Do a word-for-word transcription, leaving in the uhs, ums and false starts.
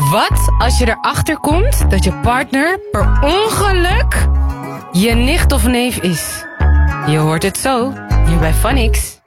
Wat als je erachter komt dat je partner per ongeluk je nicht of neef is? Je hoort het zo, hier bij Phonix.